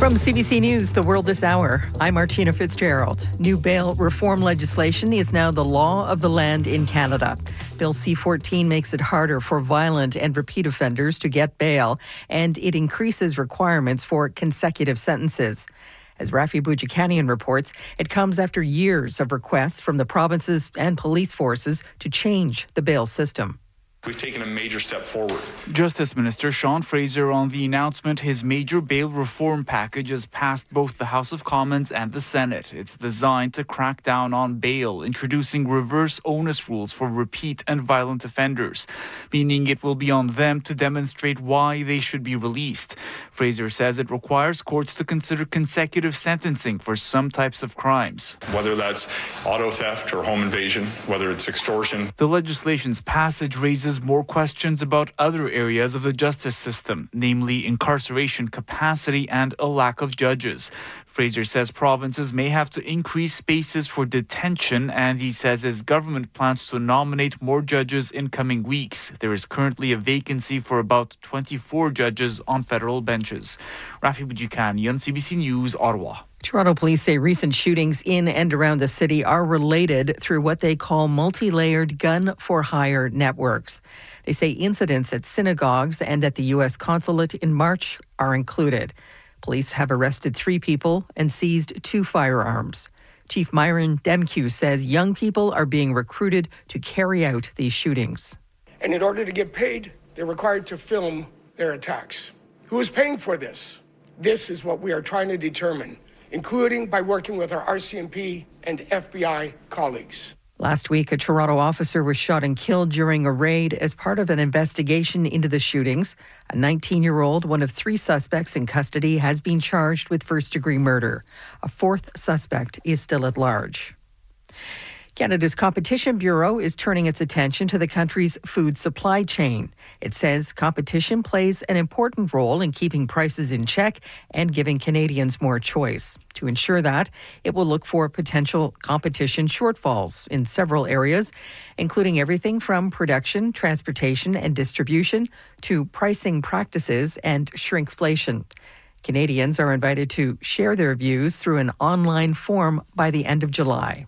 From CBC News, The World This Hour, I'm Martina Fitzgerald. New bail reform legislation is now the law of the land in Canada. Bill C-14 makes it harder for violent and repeat offenders to get bail, and it increases requirements for consecutive sentences. As Rafi Boudjikanian reports, it comes after years of requests from the provinces and police forces to change the bail system. We've taken a major step forward. Justice Minister Sean Fraser on the announcement his major bail reform package has passed both the House of Commons and the Senate. It's designed to crack down on bail, introducing reverse onus rules for repeat and violent offenders, meaning it will be on them to demonstrate why they should be released. Fraser says it requires courts to consider consecutive sentencing for some types of crimes. Whether that's auto theft or home invasion, whether it's extortion. The legislation's passage raises more questions about other areas of the justice system, namely incarceration capacity and a lack of judges. Fraser says provinces may have to increase spaces for detention, and he says his government plans to nominate more judges in coming weeks. There is currently a vacancy for about 24 judges on federal benches. Rafi Boudjikanian, CBC News, Ottawa. Toronto police say recent shootings in and around the city are related through what they call multi-layered gun-for-hire networks. They say incidents at synagogues and at the U.S. consulate in March are included. Police have arrested 3 people and seized 2 firearms. Chief Myron Demkew says young people are being recruited to carry out these shootings. And in order to get paid, they're required to film their attacks. Who is paying for this? This is what we are trying to determine, including by working with our RCMP and FBI colleagues. Last week, a Toronto officer was shot and killed during a raid as part of an investigation into the shootings. A 19-year-old, one of 3 suspects in custody, has been charged with first-degree murder. A 4th suspect is still at large. Canada's Competition Bureau is turning its attention to the country's food supply chain. It says competition plays an important role in keeping prices in check and giving Canadians more choice. To ensure that, it will look for potential competition shortfalls in several areas, including everything from production, transportation, and distribution to pricing practices and shrinkflation. Canadians are invited to share their views through an online form by the end of July.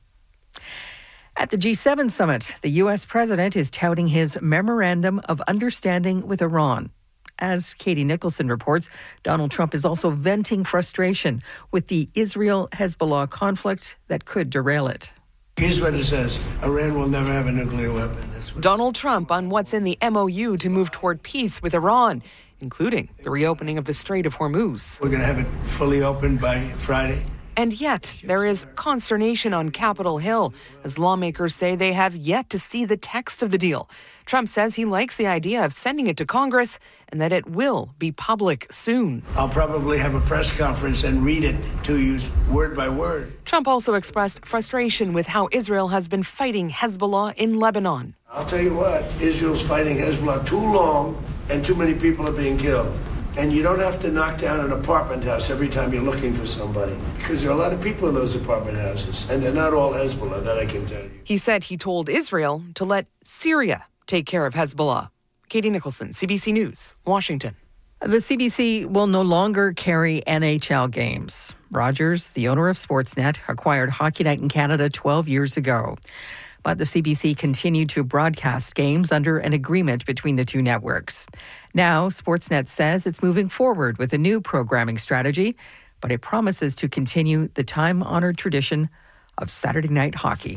At the G7 summit, the U.S. president is touting his memorandum of understanding with Iran. As Katie Nicholson reports, Donald Trump is also venting frustration with the Israel-Hezbollah conflict that could derail it. Here's what it says. Iran will never have a nuclear weapon. Donald Trump on what's in the MOU to move toward peace with Iran, including the reopening of the Strait of Hormuz. We're going to have it fully open by Friday. And yet, there is consternation on Capitol Hill as lawmakers say they have yet to see the text of the deal. Trump says he likes the idea of sending it to Congress and that it will be public soon. I'll probably have a press conference and read it to you word by word. Trump also expressed frustration with how Israel has been fighting Hezbollah in Lebanon. I'll tell you what, Israel's fighting Hezbollah too long and too many people are being killed. And you don't have to knock down an apartment house every time you're looking for somebody, because there are a lot of people in those apartment houses, and they're not all Hezbollah, that I can tell you. He said he told Israel to let Syria take care of Hezbollah. Katie Nicholson, CBC News, Washington. The CBC will no longer carry NHL games. Rogers, the owner of Sportsnet, acquired Hockey Night in Canada 12 years ago. But the CBC continued to broadcast games under an agreement between the 2 networks. Now, Sportsnet says it's moving forward with a new programming strategy, but it promises to continue the time-honored tradition of Saturday night hockey.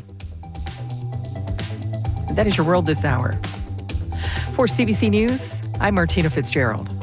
That is your World This Hour. For CBC News, I'm Martina Fitzgerald.